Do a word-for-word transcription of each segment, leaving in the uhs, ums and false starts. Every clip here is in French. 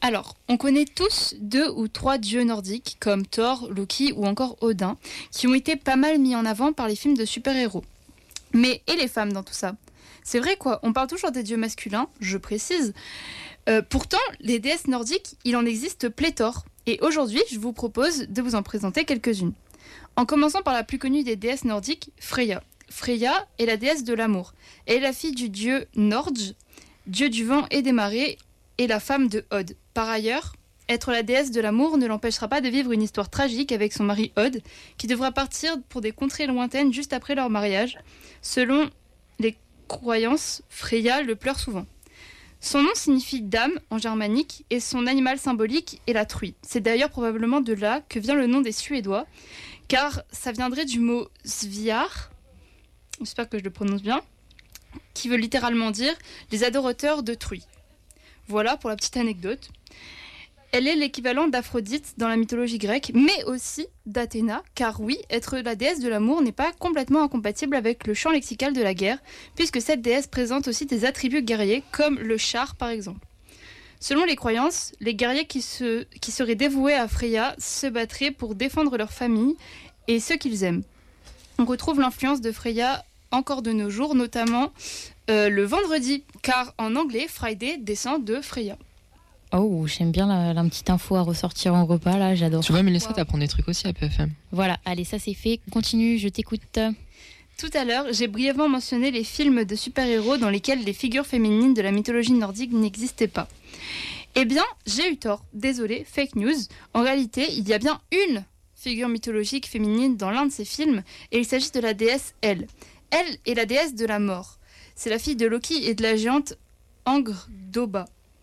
Alors, on connaît tous deux ou trois dieux nordiques, comme Thor, Loki ou encore Odin, qui ont été pas mal mis en avant par les films de super-héros. Mais et les femmes dans tout ça ? C'est vrai quoi, on parle toujours des dieux masculins, je précise. Euh, pourtant, les déesses nordiques, il en existe pléthore. Et aujourd'hui, je vous propose de vous en présenter quelques-unes. En commençant par la plus connue des déesses nordiques, Freya. Freya est la déesse de l'amour. Elle est la fille du dieu Nordj, dieu du vent et des marées, et la femme de Od. Par ailleurs, être la déesse de l'amour ne l'empêchera pas de vivre une histoire tragique avec son mari Od, qui devra partir pour des contrées lointaines juste après leur mariage. Selon les croyances, Freya le pleure souvent. Son nom signifie dame en germanique et son animal symbolique est la truie. C'est d'ailleurs probablement de là que vient le nom des Suédois, car ça viendrait du mot sviar, j'espère que je le prononce bien, qui veut littéralement dire les adorateurs de truie. Voilà pour la petite anecdote. Elle est l'équivalent d'Aphrodite dans la mythologie grecque, mais aussi d'Athéna, car oui, être la déesse de l'amour n'est pas complètement incompatible avec le champ lexical de la guerre, puisque cette déesse présente aussi des attributs guerriers, comme le char par exemple. Selon les croyances, les guerriers qui, se, qui seraient dévoués à Freya se battraient pour défendre leur famille et ceux qu'ils aiment. On retrouve l'influence de Freya encore de nos jours, notamment euh, le vendredi, car en anglais, Friday descend de Freya. Oh, j'aime bien la, la petite info à ressortir en repas, là, j'adore. Tu vois, Mélissa, wow. T'apprends des trucs aussi à P F M. Voilà, allez, ça c'est fait. Continue, je t'écoute. Tout à l'heure, j'ai brièvement mentionné les films de super-héros dans lesquels les figures féminines de la mythologie nordique n'existaient pas. Eh bien, j'ai eu tort. Désolé, fake news. En réalité, il y a bien une figure mythologique féminine dans l'un de ces films, et il s'agit de la déesse Hel. Hel est la déesse de la mort. C'est la fille de Loki et de la géante Angr-Doba.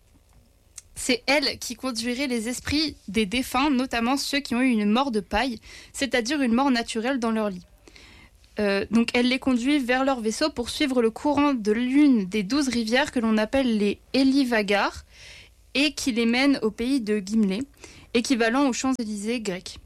C'est elle qui conduirait les esprits des défunts, notamment ceux qui ont eu une mort de paille, c'est-à-dire une mort naturelle dans leur lit. Euh, donc elle les conduit vers leur vaisseau pour suivre le courant de l'une des douze rivières que l'on appelle les Elivagar et qui les mène au pays de Gimlé, équivalent aux Champs-Élysées grecs.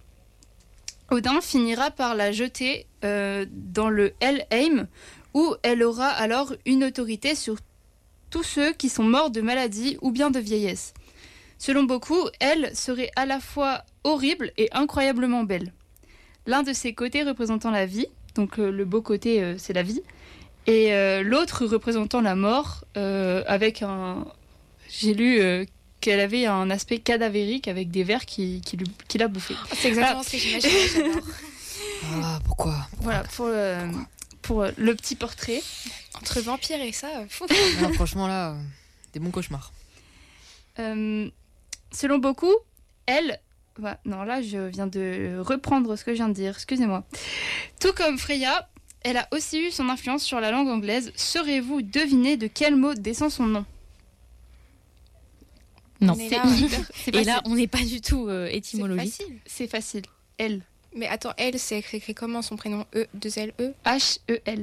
Odin finira par la jeter euh, dans le Helheim, où elle aura alors une autorité sur tous ceux qui sont morts de maladie ou bien de vieillesse. Selon beaucoup, elle serait à la fois horrible et incroyablement belle. L'un de ses côtés représentant la vie, donc euh, le beau côté euh, c'est la vie, et euh, l'autre représentant la mort, euh, avec un... J'ai lu euh, qu'elle avait un aspect cadavérique avec des vers qui, qui, qui l'a bouffé. Oh, c'est exactement voilà. Ce que j'imaginais, j'adore. Ah, pourquoi, pourquoi Voilà, pour, euh, pour euh, le petit portrait. Entre vampires et ça, fou. Non, franchement là, euh, des bons cauchemars. Euh, selon beaucoup, elle... Bah, non, là, je viens de reprendre ce que je viens de dire, excusez-moi. Tout comme Freya, elle a aussi eu son influence sur la langue anglaise. Saurez-vous deviner de quel mot descend son nom ? Non. C'est C'est là, c'est Et là, on n'est pas du tout euh, étymologique. C'est facile. C'est facile. Elle. Mais attends, elle, c'est écrit comment son prénom ? E, deux L, E ? H E L.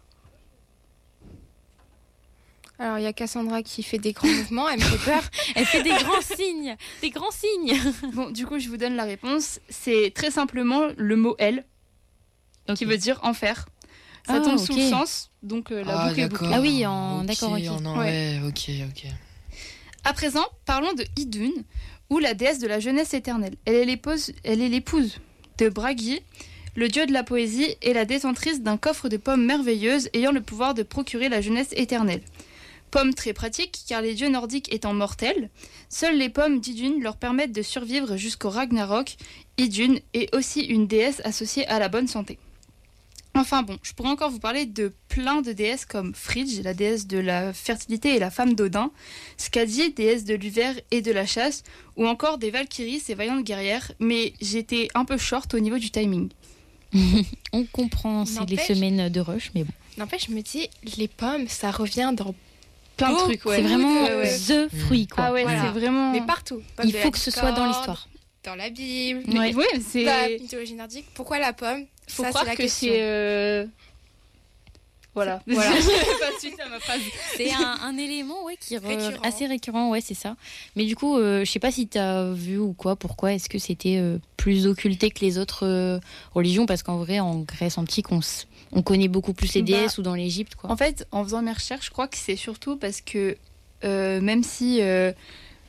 Alors, il y a Cassandra qui fait des grands mouvements, elle me fait peur. Elle fait des grands signes, des grands signes. Bon, du coup, je vous donne la réponse. C'est très simplement le mot elle, okay. qui veut dire enfer. Ça ah, tombe okay. sous le sens, donc euh, la ah, boucle est bouclée. Ah oui, en... okay, d'accord, ok. En... Ouais. ouais, ok, ok. À présent, parlons de Idun, ou la déesse de la jeunesse éternelle. Elle est l'épouse, elle est l'épouse de Bragi, le dieu de la poésie, et la détentrice d'un coffre de pommes merveilleuses ayant le pouvoir de procurer la jeunesse éternelle. Pommes très pratiques, car les dieux nordiques étant mortels, seules les pommes d'Idun leur permettent de survivre jusqu'au Ragnarok. Idun est aussi une déesse associée à la bonne santé. Enfin bon, je pourrais encore vous parler de plein de déesses comme Frigg, la déesse de la fertilité et la femme d'Odin, Skadi, déesse de l'hiver et de la chasse, ou encore des Valkyries, ces vaillantes guerrières, mais j'étais un peu short au niveau du timing. On comprend, c'est les semaines de rush, mais bon. N'empêche, je me dis, les pommes, ça revient dans plein de oh, trucs, ouais. C'est vraiment euh, ouais. the fruit, quoi. Ah ouais, voilà. C'est vraiment... Mais partout. Il faut que ce soit dans l'histoire. Dans la Bible, ouais. Oui, c'est... dans la mythologie nordique. Pourquoi la pomme ? Faut ça, croire c'est la que question. c'est... Euh... Voilà. voilà. Pas de suite à ma phrase. C'est un, un élément ouais, qui est récurrent. assez récurrent, ouais, c'est ça. Mais du coup, euh, je sais pas si tu as vu ou quoi, pourquoi est-ce que c'était euh, plus occulté que les autres euh, religions ? Parce qu'en vrai, en Grèce antique, on, on connaît beaucoup plus les déesses bah, ou dans l'Égypte, quoi. En fait, en faisant mes recherches, je crois que c'est surtout parce que euh, même si... Euh,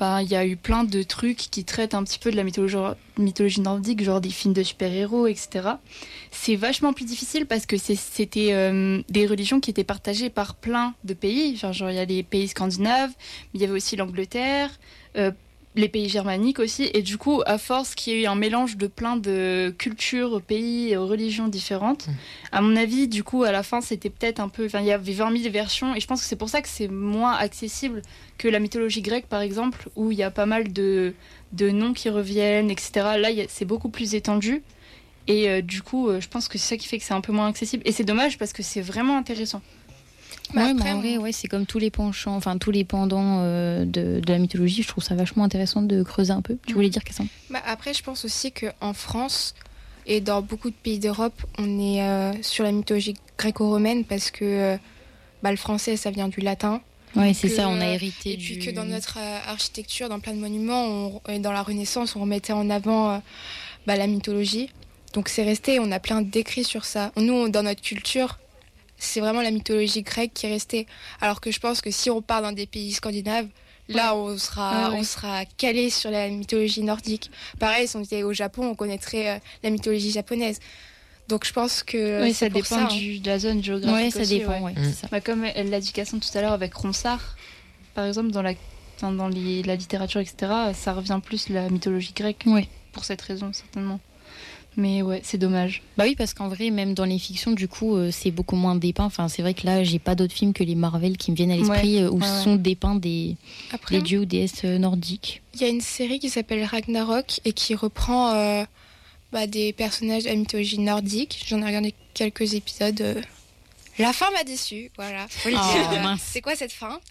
Bah, il y a eu plein de trucs qui traitent un petit peu de la mythologie, mythologie nordique, genre des films de super-héros, et cetera. C'est vachement plus difficile parce que c'est- c'était euh, des religions qui étaient partagées par plein de pays. Genre, genre, il y a les pays scandinaves, mais il y avait aussi l'Angleterre, euh, les pays germaniques aussi. Et du coup, à force qu'il y ait eu un mélange de plein de cultures, pays et religions différentes, Mmh. à mon avis, du coup, à la fin, c'était peut-être un peu... Enfin, il y avait vingt mille versions et je pense que c'est pour ça que c'est moins accessible que la mythologie grecque, par exemple, où il y a pas mal de, de noms qui reviennent, et cetera. Là, il y a- c'est beaucoup plus étendu. Et euh, du coup, euh, je pense que c'est ça qui fait que c'est un peu moins accessible. Et c'est dommage parce que c'est vraiment intéressant. Bah, ouais, mais après, en vrai, on- ouais, c'est comme tous les penchants, enfin tous les pendants euh, de, de la mythologie. Je trouve ça vachement intéressant de creuser un peu. Tu voulais dire, Cassandre? Bah, après, je pense aussi qu'en France et dans beaucoup de pays d'Europe, on est euh, sur la mythologie gréco-romaine parce que euh, bah, le français, ça vient du latin. Ouais, c'est que, ça, on a euh, hérité Et du... puis que dans notre euh, architecture, dans plein de monuments, on- et dans la Renaissance, on remettait en avant euh, bah, la mythologie. Donc c'est resté, on a plein d'écrits sur ça. Nous, on- dans notre culture, c'est vraiment la mythologie grecque qui est restée. Alors que je pense que si on part dans des pays scandinaves, là, on sera, Ah ouais. on sera calé sur la mythologie nordique. Pareil, si on était au Japon, on connaîtrait euh, la mythologie japonaise. Donc je pense que Oui, c'est ça pour dépend ça, hein. du- de la zone géographique. Ouais, ça aussi, dépend, ouais. ouais, Mm. c'est ça. Bah, comme elle l'a dit Cassandre tout à l'heure avec Ronsard, par exemple, dans la, enfin, dans les- la littérature, et cetera, ça revient plus la mythologie grecque. Ouais. Pour cette raison, certainement. Mais ouais, c'est dommage. Bah oui, parce qu'en vrai, même dans les fictions, du coup, euh, c'est beaucoup moins dépeint. Enfin, c'est vrai que là, j'ai pas d'autres films que les Marvel qui me viennent à l'esprit euh, où ouais, ouais. sont dépeints des, Après, des dieux ou déesses euh, nordiques. il y a une série qui s'appelle Ragnarok et qui reprend euh, bah, des personnages de la mythologie nordique. J'en ai regardé quelques épisodes. euh. La fin m'a déçue, voilà. Faut le Oh, dire. mince. C'est quoi cette fin?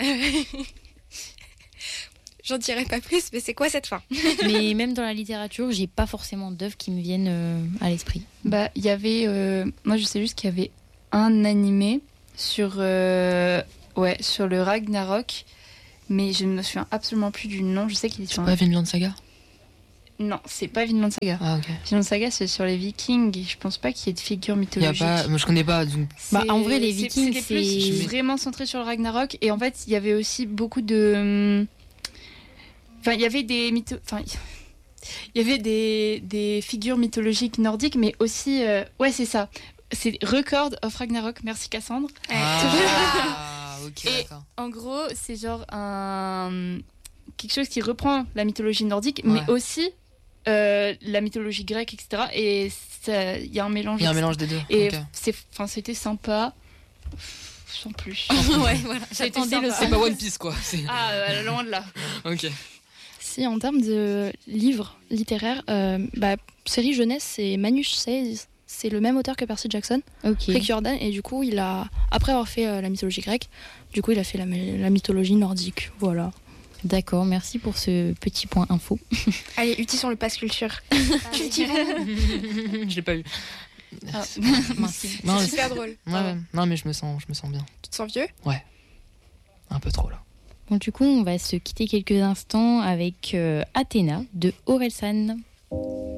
J'en dirai pas plus, mais c'est quoi cette fin? Mais même dans la littérature, j'ai pas forcément d'œuvres qui me viennent euh, à l'esprit. Bah, il y avait. euh, moi, je sais juste qu'il y avait un animé sur, euh, ouais, sur le Ragnarok, mais je ne me souviens absolument plus du nom. Je sais qu'il est sur. C'est pas Vinland Saga? Non, c'est pas Vinland Saga. Ah, ok. Vinland Saga, c'est sur les Vikings. Et je pense pas qu'il y ait de figures Y a mythologiques. pas... Moi, je connais pas. donc- Bah, C'est- en vrai, les c'est- Vikings, c'était plus c'est- vraiment centré sur le Ragnarok. Et en fait, il y avait aussi beaucoup de. Enfin, il y avait des mytho... Enfin, il y avait des, des figures mythologiques nordiques, mais aussi. euh, Ouais, c'est ça. C'est Record of Ragnarok. Merci Cassandre. Ah, ok, Et- d'accord. En gros, c'est genre un quelque chose qui reprend la mythologie nordique, Ouais. mais aussi euh, la mythologie grecque, et cetera. Et ça- il y a un mélange. Il y a un mélange des deux. Et ok. c'est, enfin, c'était sympa, sans plus. Ouais, voilà. Ça a été J'attendais le sympa. C'est pas One Piece, quoi. c'est- Ah, euh, loin de là. Ok. Si, en termes de livres littéraires, euh, bah, série jeunesse, c'est Manus seize. C'est le même auteur que Percy Jackson, Ok. Rick Jordan, et du coup, il a, après avoir fait euh, la mythologie grecque, du coup, il a fait la, la mythologie nordique. Voilà. D'accord, merci pour ce petit point info. Allez, utilisons le pass culture. Je l'ai pas eu. Ah. Mince. Non, C'est mais- super drôle. Ouais, ouais. Non, mais je me sens, je me sens bien. Tu te sens vieux? Un peu trop, là. Bon, du coup, on va se quitter quelques instants avec euh, Athéna de Orelsan.